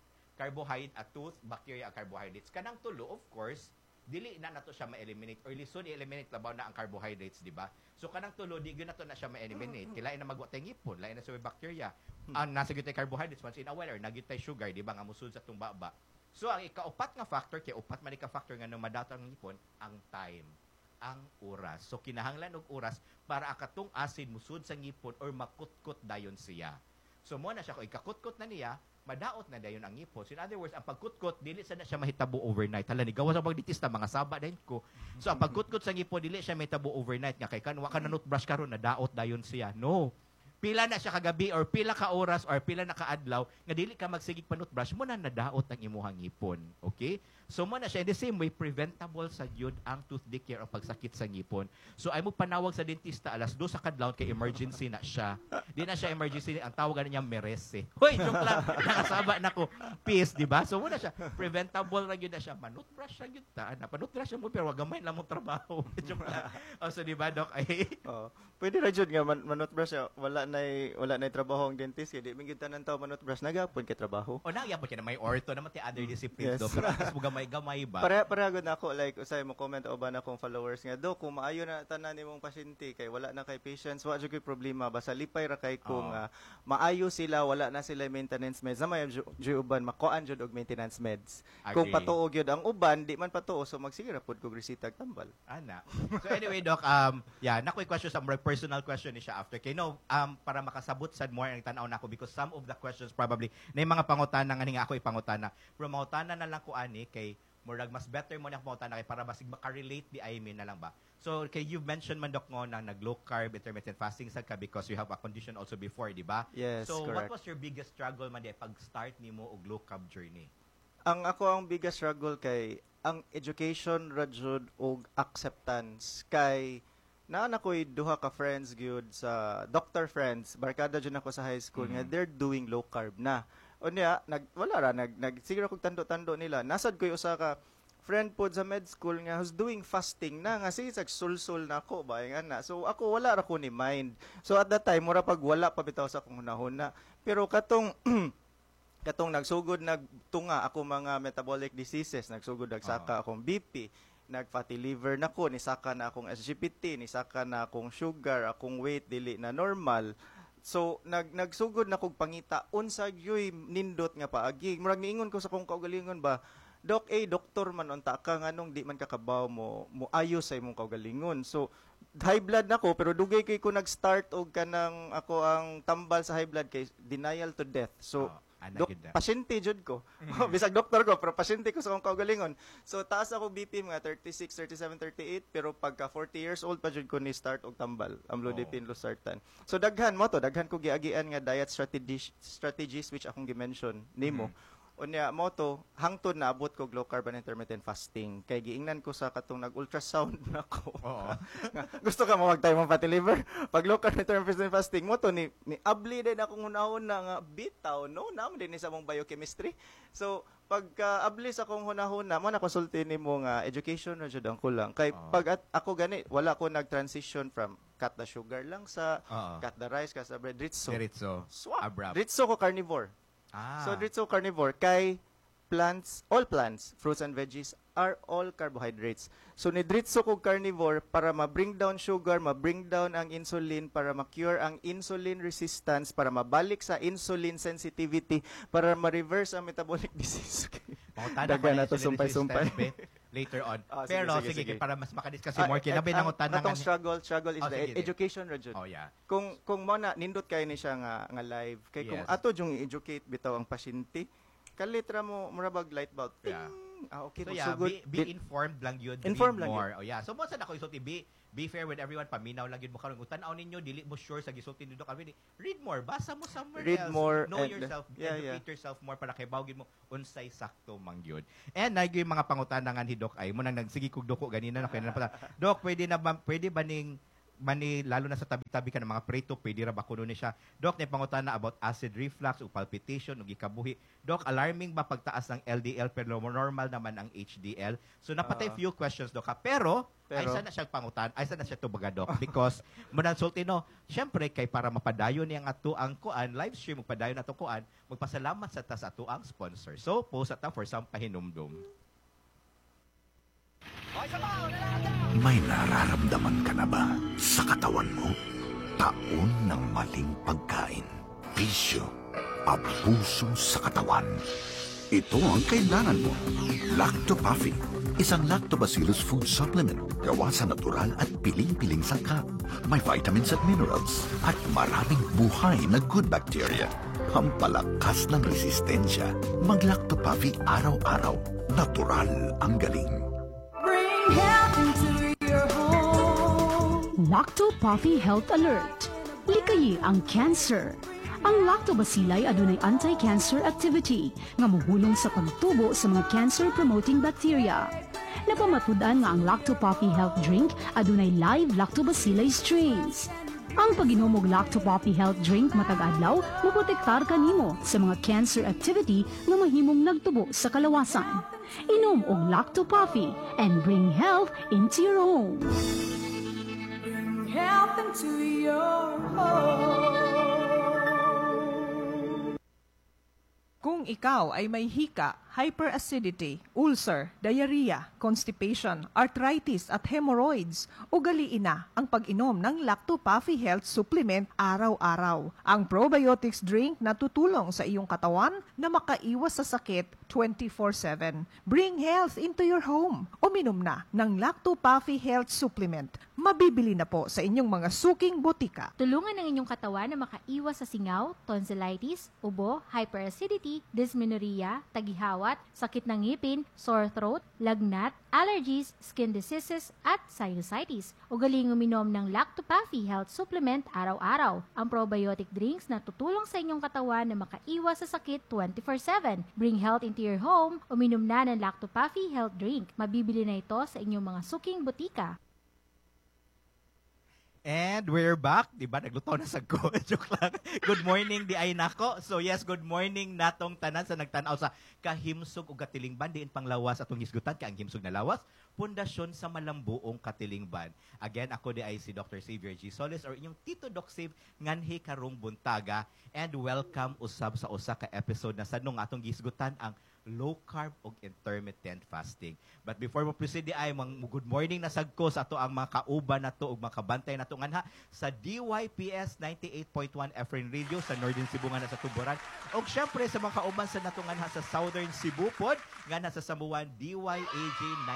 tooth, bacteria, carbohydrates. Kanang tulo, of course, dili na nato siya ma-eliminate or lisod i-eliminate labaw na ang carbohydrates, di ba? So kanang tulo di gyud nato na siya ma-eliminate. Kilain na magwa tay ngipon, lain na sa bacteria. Ang nasa gyud tay carbohydrates once in a while or nagyud tay sugar, di ba, nga musud sa atong baba. So ang ikaupat nga factor kay upat man ka factor nga no madato ang ngipon, ang time, ang oras. So kinahanglan og oras para ang katong acid musud sa ngipon or makutkot dayon siya. So mo na siya kung ikakutkot na niya, madaot na dayon ang ngipon. So in other words, ang pagkutkot dili sa na siya mahitabo overnight. Hala ni gawas sa pagditista mga saba din ko. So ang pagkutkot sa ngipon dili siya mahitabo overnight nga kay kanwa ka na toothbrush karon nadaot dayon siya. No. Pila na siya kagabi or pila ka oras or pila na kaadlaw nga dili ka magsigig pa toothbrush mo na nadaot ang imuhang ngipon. Okay? So mo na siya in the same way preventable sa gyud ang tooth decay o pagsakit sa ngipon. So ay mo panawag sa dentista alas 2 sa kadlawon kay emergency na siya. Di na siya emergency, ang tawag niya merese. Hoy, joke lang. Nakasaba na ko. Peace, di ba? So mo na siya preventable ra gyud na siya. Manutbrush ra gyud ta. Panutbrush mo pero wag gamay lang mo trabaho. Joke lang. So di ba doc ay pwede ra jud nga manutbrush wala nay trabaho ang dentist kay di man gyud tanan tawo manutbrush nagapon kay trabaho. O nagyapon kay na may ortho naman ti other disciplines do. Pero at mo gamay ba? Para gud nako like usay mo comment o ba na akong followers nga do kung maayo na tanan nimong pasyente kay wala na kay patients wa jud koy problema basta lipay ra kay kung maayo sila wala na sila maintenance meds na may uban makuan jud og maintenance meds. Kung patuo gyud ang uban di man patuo so magsige ra pud kog resita tambal. Ana. So anyway doc nakoy question sa more personal question ni siya after kay no para makasabot sad more ang tan-aw nako because some of the questions probably na mga pangutana nga ako ipangutana pero mangutana na lang ko ani kay murag mas better mo na pangutana kay para basig maka-relate di I mean na lang ba. So kay you mentioned man doc ngo na nag-low carb intermittent fasting sad ka because you have a condition also before, di ba? Yes, so correct. What was your biggest struggle man di pag-start nimo og low carb journey? Ang biggest struggle kay ang education ra jud og acceptance kay na ko'y duha ka friends gyud sa doctor friends barkada jud ako sa high school nga they're doing low carb na. Unya wala ra nag siguro kog tando-tando nila nasad ko'y usa ka friend po sa med school nga who's doing fasting na nga sige sul-sul na ako ba nga na. So ako wala ra ko ni mind. So at that time mura pag wala pa bitaw sa akong hunahuna. Pero katong nagsugod nagtunga ako mga metabolic diseases, nagsugod nagsaka akong BP, nag-fatty liver na ko, nisaka na akong SGPT, nisaka na akong sugar, akong weight dili na normal. So nagsugod na kog pangita unsa gyoy nindot nga paagi. Murag niingon ko sa kong kaugalingon ba, Doc, doktor man unta ka nganong di man kakabaw mo ayos sa imong kaugalingon. So high blood nako pero dugay kay ko nag-start og kanang ako ang tambal sa high blood kay denial to death. So pasyente jud ko. Bisag doktor ko pero pasyente ko sa akong kaugalingon. So taas ako BP mga 36, 37, 38 pero pagka 40 years old pa jud ko ni start og tambal. Amlodipine, losartan. So daghan ko giagian nga diet strategies which akong gi-mention nimo. Unya mo to hangtod na abot ko low carb and intermittent fasting kay giingnan ko sa katong nag-ultrasound nako. Gusto ka mo magtay mong fatty liver pag low carb and intermittent fasting mo to ni abli din akong hunahon na nga bitaw no namo din sa mong biochemistry. So pagka abli sa akong hunahon na mo na konsulti nimo nga education na jud ang kulang kay pag ako gani wala ko nag-transition from cut the sugar lang sa cut the rice cut the bread ritso ritso ko carnivore. So dito carnivore kay all plants, fruits and veggies are all carbohydrates. So ni dritso ko carnivore para ma-bring down sugar, ma-bring down ang insulin, para ma-cure ang insulin resistance, para mabalik sa insulin sensitivity, para ma-reverse ang metabolic disease. Daga na to sumpay-sumpay. Later on. Pero sige, para mas makadiscuss more kinabi nang utanang atong struggle is the education rajud. Kung mo na nindot kay ni siya nga live kay kung ato jung i-educate bitaw ang pasyente kalitra mo murabag light bulb. Okay, so be informed lang yun. Informed lang more. So mo sa nako isulti be fair with everyone, paminaw lang yun mo karon. Utan-aw ninyo dili mo sure sa gisulti ni Doc Alvin. Read more, basa mo somewhere else. More, know yourself, educate yourself more para kay bawgin mo unsay sakto mang yun. And nagyo yung mga pangutana nga ni Doc ay mo nang nagsigi kog Doko ganina na kaya na pala. Doc, pwede ba ning lalo na sa tabi-tabi ka ng mga preto, pwede ra ba kuno ni siya? Doc, may pangutana about acid reflux o palpitation o gikabuhi. Doc, alarming ba pagtaas ng LDL pero normal naman ang HDL? So napatay few questions, Doc. Pero ay sana siya pangutan, ay sana siya tubaga, Doc. Because munan sulti no, syempre kay para mapadayon niyang ato ang kuan, live stream magpadayon ato kuan, magpasalamat sa ato ang sponsor. So post ata for some pahinumdum. May nararamdaman ka na ba sa katawan mo? Taon ng maling pagkain, bisyo, abuso sa katawan. Ito ang kailangan mo. Lactopuffy, isang lactobacillus food supplement gawa sa natural at piling-piling sangkap. May vitamins at minerals at maraming buhay na good bacteria. Pampalakas ng resistensya. Mag-Lactopuffy araw-araw. Natural ang galing. Health into your home. Lactopuffy Health Alert. Likayi ang cancer. Ang lactobacilli adunay anti-cancer activity nga mohulong sa pagtubo sa mga cancer-promoting bacteria. Napamatud-an nga ang Lactopuffy Health Drink adunay live lactobacilli strains. Ang pag-inom og Lactopuffy Health Drink matag adlaw maprotektar kanimo sa mga cancer activity nga mahimong nagtubo sa kalawasan. Inom og Lactopuffy and bring health into your home. Bring health into your home. Kung ikaw ay may hika, hyperacidity, ulcer, diarrhea, constipation, arthritis at hemorrhoids, ugaliin na ang pag-inom ng Lactopuffy Health Supplement araw-araw. Ang probiotics drink na tutulong sa iyong katawan na makaiwas sa sakit 24/7. Bring health into your home. Uminom na ng Lactopuffy Health Supplement. Mabibili na po sa inyong mga suking botika. Tulungan ang inyong katawan na makaiwas sa singaw, tonsillitis, ubo, hyperacidity, dysmenorrhea, tagihawat, sakit ng ngipin, sore throat, lagnat, allergies, skin diseases, at sinusitis. Ugaling uminom ng Lactopuffy Health Supplement araw-araw. Ang probiotic drinks na tutulong sa inyong katawan na makaiwas sa sakit 24/7. Bring health into your home. Uminom na ng Lactopuffy Health Drink. Mabibili na ito sa inyong mga suking botika. And And we're back. Diba? Nagluto na sa ko. Joke lang. Good morning, di ay nako. So yes, good morning natong tanan sa nagtanaw sa kahimsog o katilingban. Diin pang lawas atong hisgutan ka ang himsog na lawas. Pundasyon sa malambuong katilingban. Again, ako di ay si Dr. Xavier G. Solis or inyong Tito Doc Save nganhi karong buntaga. And welcome usab sa usa ka episode na sa nung atong hisgutan ang low carb o intermittent fasting. But before mo proceed ay good morning na sagko sa ato ang mga kauban nato ug mga kabantay nato nganha sa DYPS 98.1 FM Radio sa Northern Cebu nga sa Tuboran. Og syempre sa mga kauban sa nato nganha sa Southern Cebu pod nga sa Sambuan DYAJ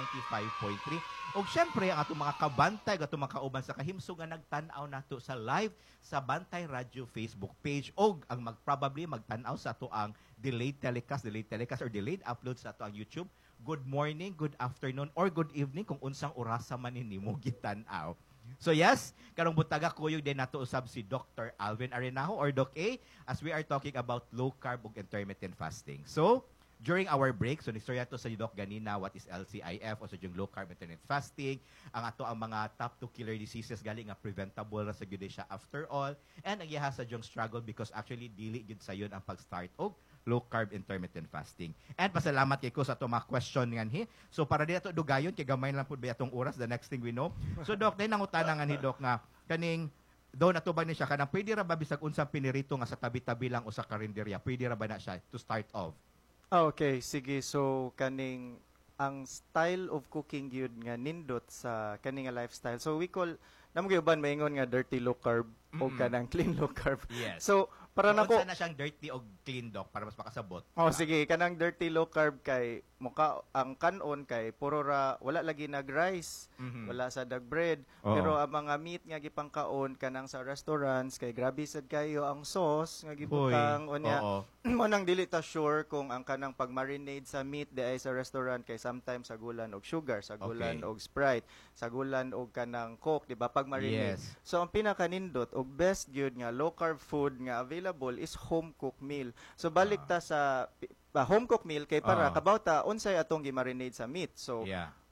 95.3. Og syempre ang atong mga kabantay atong mga kauban sa kahimsog nga nagtan-aw nato sa live sa Bantay Radio Facebook page og ang probably magtan-aw sa ato ang delayed telecast or delayed upload sa ato ang YouTube. Good morning, good afternoon, or good evening kung unsang orasa man nimo gitan-aw. So yes, karong butaga kuyog din nato usab si Dr. Alvin Arenaho or Doc A as we are talking about low carb ug intermittent fasting. So, during our break, so nistorya to sa Doc ganina what is LCIF o sa yung low carb intermittent fasting, ang ato ang mga top 2 killer diseases gali nga preventable ra sa gyud siya after all, and ang iha sa yung struggle because actually dili gyud sayon ang pag-start og low carb intermittent fasting. And pasalamat kay ko sa ato mga question nganhi. So para dito dugayon kay gamay lang pud ba atong oras the next thing we know. So Doc, day nangutana nganhi Doc nga kaning daw natubag ni siya kanang pwede ra ba bisag unsang pinirito nga sa tabi-tabi lang o sa karinderya, pwede ra ba na siya to start off? Okay, sige. So, kaning ang style of cooking yun nga nindot sa kaning nga lifestyle. So, we call, namo gyud maingon nga dirty low carb o kanang clean low carb. Yes. So, para nako na siyang dirty o clean Doc para mas makasabot. Oh, sige, kanang dirty low carb kay muka ang kanon kay puro ra wala lagi nag rice, wala sa dag bread, pero ang mga meat nga gipangkaon kanang sa restaurants kay grabe sad kayo ang sauce nga gibutang unya. Mo nang dili ta sure kung ang kanang pag-marinade sa meat di ay sa restaurant kay sometimes sagulan og sugar, sagulan og Sprite, sagulan og kanang Coke, di ba pag-marinade. Yes. So ang pinakanindot og best gyud nga low carb food nga available is home cooked meal. So balik ta sa home cooked meal kay para kabawta unsay atong gi-marinade sa meat. So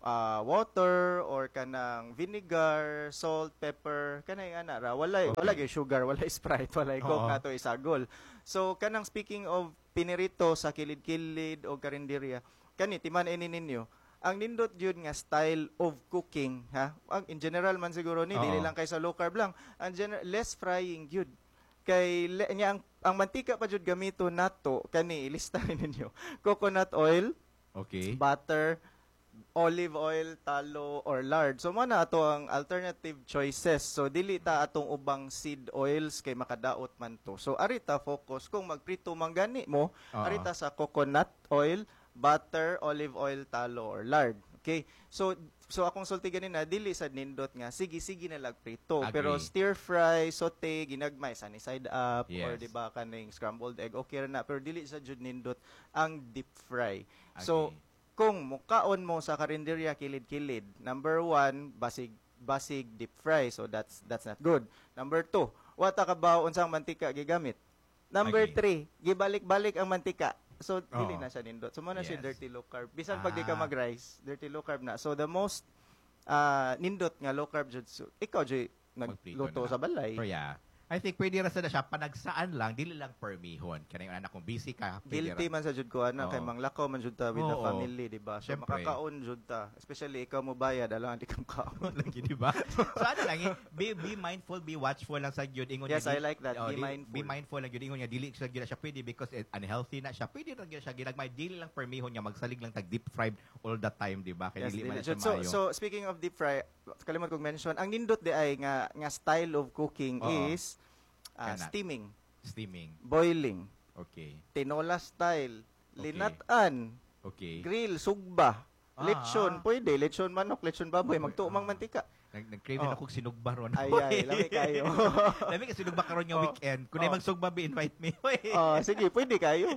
water or kanang vinegar, salt, pepper, kanay ana ra wala gyud sugar, wala Sprite, wala Coke nato isagol. So kanang speaking of pinirito sa kilid-kilid o karinderya, kani timan ini ninyo ang nindot jud nga style of cooking ha. In general man siguro ni dili lang kay sa low carb lang. Ang less frying jud. Kay nya ang mantika pa jud gamito nato kani ilistahin ninyo. Coconut oil, butter, olive oil, talo, or lard. So, mana ato ang alternative choices. So, dili ta atong ubang seed oils kay makadaot man to. So, arita focus. Kung magprito manggani mo, arita sa coconut oil, butter, olive oil, talo, or lard. Okay? So akong sulti ganina, dili sad nindot nga, sige na lagprito. Pero stir fry, saute, ginagmay, sunny side up, or di ba kaning scrambled egg, okay na. Pero dili sad jud nindot ang deep fry. So, kung mukaon mo sa karinderya kilid-kilid, number 1, basig deep fry. So that's not good. Number 2, wata ka ba unsang mantika gigamit? Number 3, gibalik-balik ang mantika. So dili na siya nindot. So mo na siya dirty low carb. Bisan pag di ka mag-rice, dirty low carb na. So the most nindot nga low carb jud. So, ikaw jud nagluto sa balay. Pero I think pwede ra sa siya panagsaan lang, dili lang permihon. Kanang anak kung busy ka, guilty man sa jud ko ana kay manglakaw man jud ta with the family, di ba? So makakaon jud ta. Especially ikaw mo bayad, alang di ka makaon lagi, di ba? So ano lang, be mindful, be watchful lang sa gyud ingon. Yes, I like that. Be mindful lang gyud ingon niya dili sa gyud siya pwede because unhealthy na siya. Pwede ra gyud siya ginagmay, dili lang permihon niya magsalig lang tag deep fried all the time, di ba? Kay dili man siya maayo. So speaking of deep fry, kalimot kong mention, ang nindot di ay nga style of cooking is steaming, boiling, tinola style, linatan, grill, sugba, lechon, pwede, lechon manok, lechon baboy, magtuumang mantika. Nag-crave na kung sinugba ron. Ay, lami kayo. Lami ka sinugba karon yung weekend. Kung magsugba, invite me. Sige, pwede kayo.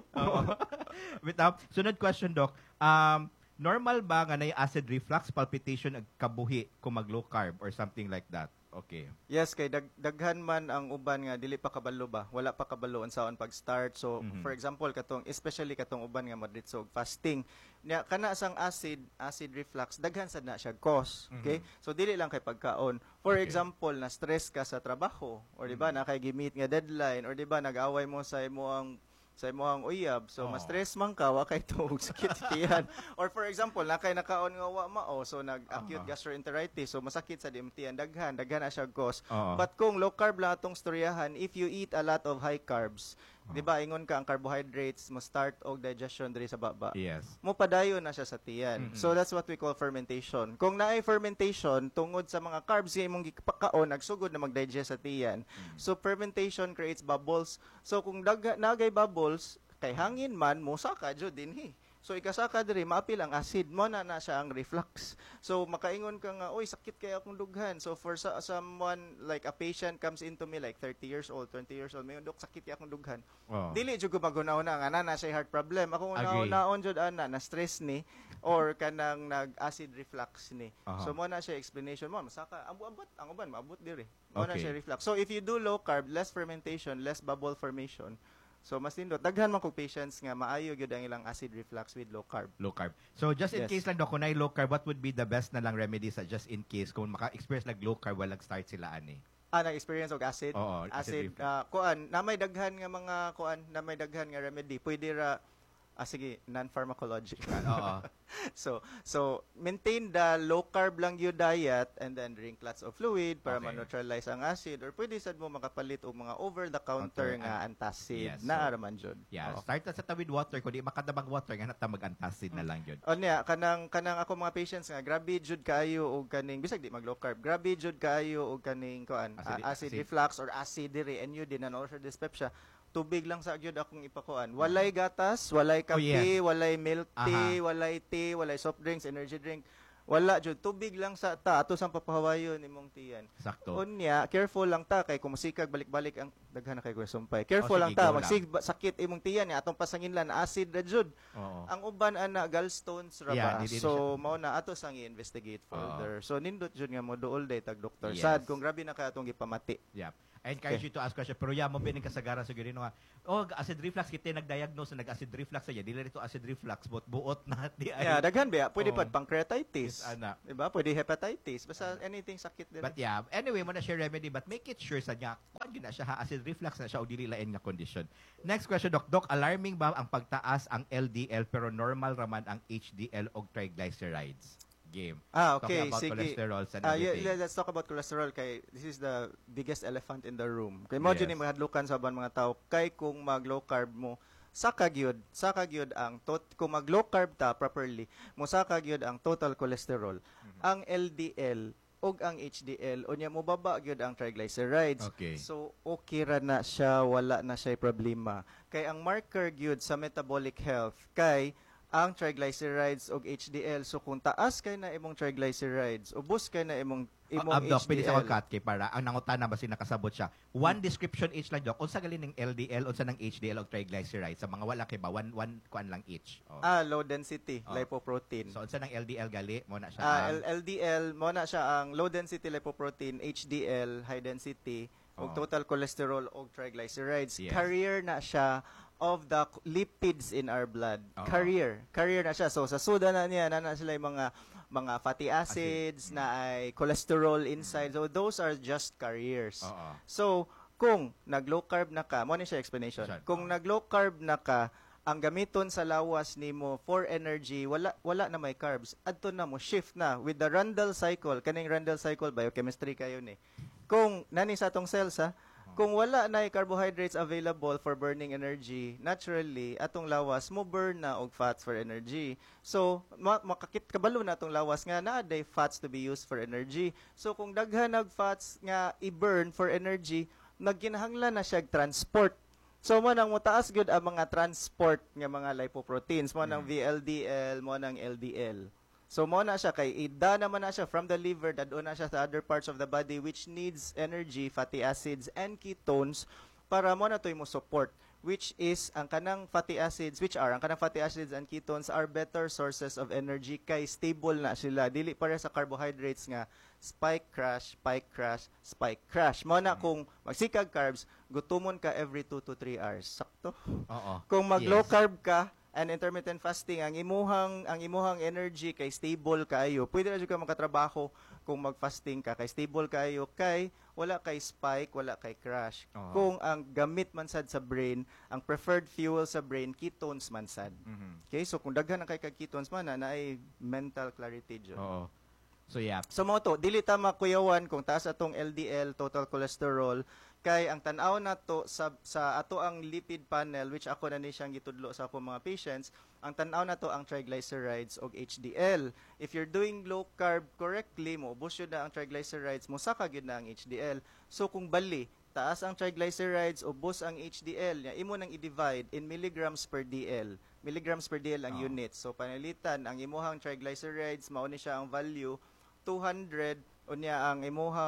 Wait up. Sunod question, Doc. Normal ba nga na acid reflux, palpitation, kabuhi kung mag-low carb or something like that? Okay. Yes, kay daghan man ang uban nga dili pa kabalo ba, wala pa kabalo unsaon pag-start. So for example especially katong uban nga madritso og fasting, nya kana sang acid reflux daghan sad na siya cause. Okay? So dili lang kay pagkaon. For example, na stress ka sa trabaho or di ba na kay gimit nga deadline or di ba nag-away mo sa imong uyab. So, ma-stress man ka, wa kay tuog sakit tiyan. Or for example, nakay nakaon nga wa mao, so nag-acute gastroenteritis, so masakit sa dimtian, daghan na siya cause. But kung low carb lang atong storyahan, if you eat a lot of high carbs, di ba, ingon ka ang carbohydrates mo start og digestion diri sa baba. Yes. Mo padayon na siya sa tiyan. So that's what we call fermentation. Kung naay fermentation tungod sa mga carbs nga imong gipakaon, nagsugod na mag-digest sa tiyan. So fermentation creates bubbles. So kung nagay bubbles, kay hangin man mo saka jud dinhi. So ikasaka diri maapil ang acid mo na siya ang reflux. So makaingon ka nga, oy sakit kaya akong dughan. So for someone like a patient comes into me like 30 years old, 20 years old, may dok sakit kaya akong dughan. Dili jud ko magunaw-na nga na siya heart problem. Ako naon jud ana na stress ni or kanang nag-acid reflux ni. So mo na siya explanation mo, masaka abot ang uban maabot diri. Mo na siya reflux. So if you do low carb, less fermentation, less bubble formation, so mas nindot daghan man kog patients nga maayo gyud ang ilang acid reflux with low carb. Low carb. So just in case lang do kung low carb, what would be the best na lang remedy sa just in case kung maka-experience like low carb walang start sila ani? Na-experience og acid. Acid namay daghan nga remedy. Pwede ra sige, non-pharmacological. So maintain the low carb lang yung diet and then drink lots of fluid para ma-neutralize ang acid or pwede sad mo makapalit og mga over-the-counter nga antacid na araman jud. Start na sa tawid water kung di makadabang water nga nata mag-antacid na lang jud. Niya kanang ako mga patients nga grabe jud kaayo og kaning bisag di mag low carb, grabe jud kaayo og kaning acid reflux or acid diri and you din an ulcer dyspepsia. Tubig lang sa gyud akong ipakuan. Walay gatas, walay kape, walay milk tea, walay tea, walay soft drinks, energy drink. Wala jud, tubig lang sa ato sang papahawayon imong tiyan. Sakto. Unya, careful lang ta kay kung musikag balik-balik ang daghan na kay kuya sumpay. Careful lang ta, sakit imong tiyan atong pasanginlan acid ra jud. Ang uban ana gallstones ra ba. So mao na ato sang i-investigate further. So nindot jud nga mo duol day tag doktor. Sad kung grabe na kay atong gipamati. I encourage you to ask question. Pero mo bining kasagaran sa gino nga, acid reflux, kita nag-diagnose na nag-acid reflux sa dili rito acid reflux, buot na. Daghan ba? Pwede pa pancreatitis. Diba? Pwede hepatitis. Basta anything sakit din. But anyway, mo na share remedy, but make it sure sa niya, kung na siya, acid reflux na siya o dili lain nga condition. Next question, Doc, alarming ba ang pagtaas ang LDL pero normal raman ang HDL o triglycerides? Game. Okay. Talking about sige. cholesterol and everything. Let's talk about cholesterol kay this is the biggest elephant in the room. Kay mo ni mahadlukan sa ban mga tao kay kung mag low carb mo saka gyud ang kung mag low carb ta properly mo saka gyud ang total cholesterol. Ang LDL ug ang HDL unya mo baba gyud ang triglycerides. So okay ra na siya, wala na siya problema. Kay ang marker gyud sa metabolic health kay ang triglycerides og HDL. So kung taas kay na imong triglycerides, ubos kay na imong Doc, pwede sa HDL. cut kay para ang nangutana ba nakasabot siya. One description each lang, Doc. Unsa gali ning LDL, unsa ng HDL og triglycerides sa mga wala kay ba one kuan lang each. Low density lipoprotein. So unsa ng LDL gali mo na siya? LDL mo na siya ang low density lipoprotein, HDL high density og total cholesterol og triglycerides. Carrier na siya of the lipids in our blood. Carrier na siya. So sa suda na niya na sila yung mga fatty acids na ay cholesterol inside. So those are just carriers. So kung nag-low carb na ka, mo ni siya explanation. Kung nag-low carb na ka, ang gamiton sa lawas nimo for energy, wala na may carbs. Adto na mo shift na with the Randall cycle. Kaning Randall cycle biochemistry kayo ni. Kung nani sa atong cells kung wala na carbohydrates available for burning energy, naturally, atong lawas mo burn na og fats for energy. So, makakit kabalo na atong lawas nga naaday fats to be used for energy. So, kung daghan og fats nga i-burn for energy, nagkinahanglan na siya transport. So, mo nang mutaas gyud ang mga transport nga mga lipoproteins, mo nang VLDL, mo nang LDL. So mo na siya kay ida naman na siya from the liver dadto na siya sa other parts of the body which needs energy, fatty acids and ketones para mo na toy mo support, which is ang kanang fatty acids and ketones are better sources of energy kay stable na sila, dili para sa carbohydrates nga spike, crash, spike, crash. Mao na kung magsikag carbs, gutumon ka every 2 to 3 hours. Sakto. Oo. Kung mag-low Yes. carb ka and intermittent fasting, ang imuhang energy kay stable kaayo. Pwede ra jud ka makatrabaho kung mag-fasting ka kay stable kaayo, kay wala kay spike, wala kay crash. Oo. Kung ang gamit man sad sa brain, ang preferred fuel sa brain ketones man sad. Mhm. Okay, so kung daghan na kay ketones man na ay mental clarity jud. Oo. So yeah. So mo to, dili ta makuyawan kung taas atong LDL, total cholesterol, kay ang tan-aw nato sa ato ang lipid panel, which ako na ni siyang gitudlo sa akong mga patients, ang tan-aw nato ang triglycerides og HDL. If you're doing low carb correctly, mo ubos yun na ang triglycerides, mo saka gyud na ang HDL. So kung bali, taas ang triglycerides, ubos ang HDL, imo nang i-divide in milligrams per DL. Milligrams per DL ang unit. So panalitan ang imuhang triglycerides, mao ni siya ang value 200, unya ang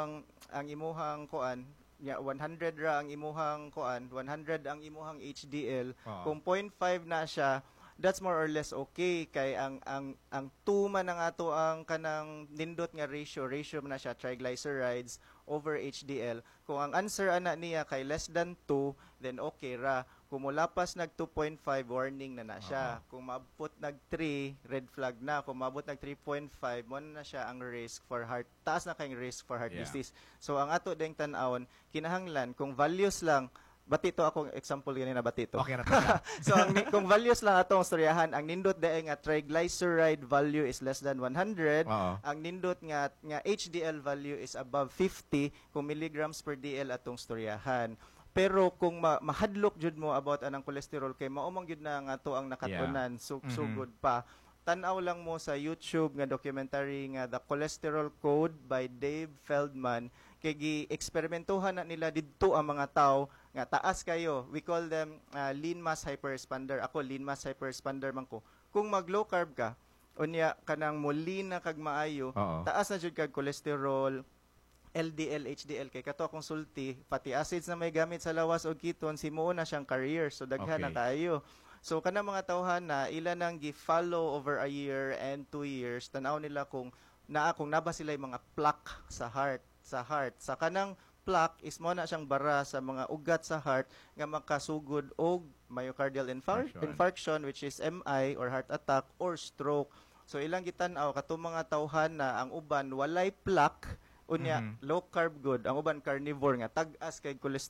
imuhang kuan, 100 ra ang imuhang kuan, 100 ang imuhang HDL. Kung 0.5 na siya, that's more or less okay, kay ang 2 man ang ato ang kanang nindot nga ratio man na siya triglycerides over HDL. Kung ang answer ana niya kay less than 2, then okay ra. Kung mulapas nag 2.5, warning na siya. Kung maabot nag 3, red flag na. Kung maabot nag 3.5, mo na siya ang risk for heart, taas na kayong risk for heart disease. So ang ato ding tan-awon, kinahanglan kung values lang, batito akong example ganina batito. Okay ra ta. So kung values lang atong storyahan, ang nindot dae nga triglyceride value is less than 100, Oo. ang nindot nga HDL value is above 50 kung milligrams per DL atong storyahan. Pero kung mahadlok jud mo about anang cholesterol, kay maumang jud na nga to ang nakatunan, so good pa. Tan-aw lang mo sa YouTube nga documentary nga The Cholesterol Code by Dave Feldman, kay gi-eksperimentuhan na nila didto ang mga tao nga taas kayo. We call them lean mass hyperexpander. Ako lean mass hyperexpander man ko. Kung mag low carb ka, unya kanang mo lean na kag maayo, Oo. taas na jud kag cholesterol, LDL, HDL, kay kato akong sulti, fatty acids na may gamit sa lawas o ketones, himuon na siyang carrier, so daghan na tayo. So kanang mga tawhan na ilan nang gi-follow over a year and 2 years, tanaw nila kung naba sila yung mga plaque sa heart. Sa kanang plaque is mo na siyang bara sa mga ugat sa heart nga makasugod og myocardial infarction, which is MI or heart attack or stroke. So ilang gitan-aw katong mga tawhan na ang uban walay plaque, unya low carb good, ang uban carnivore nga tag-as kay cholesterol